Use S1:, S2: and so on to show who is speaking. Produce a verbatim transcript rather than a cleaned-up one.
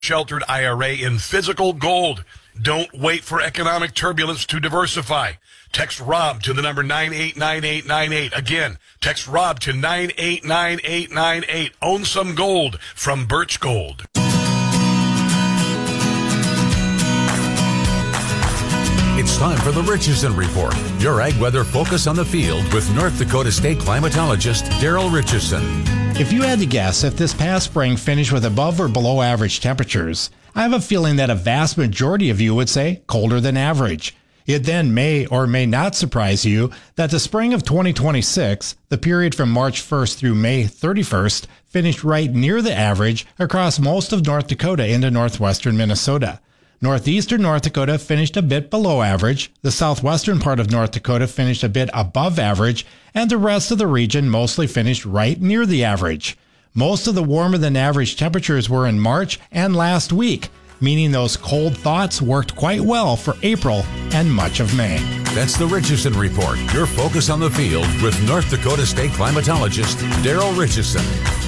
S1: sheltered I R A in physical gold. Don't wait for economic turbulence to diversify. Text ROB to the number nine eight nine eight nine eight. Again, text ROB to nine eight nine eight nine eight. Own some gold from Birch Gold.
S2: It's time for the Richardson Report, your ag weather focus on the field with North Dakota State climatologist Daryl Richardson.
S3: If you had to guess if this past spring finished with above or below average temperatures, I have a feeling that a vast majority of you would say colder than average. It then may or may not surprise you that the spring of twenty twenty-six, the period from March first through May thirty-first, finished right near the average across most of North Dakota into northwestern Minnesota. Northeastern North Dakota finished a bit below average, the southwestern part of North Dakota finished a bit above average, and the rest of the region mostly finished right near the average. Most of the warmer than average temperatures were in March and last week, meaning those cold thoughts worked quite well for April and much of May.
S2: That's the Richardson Report, your focus on the field with North Dakota State climatologist Daryl Richardson.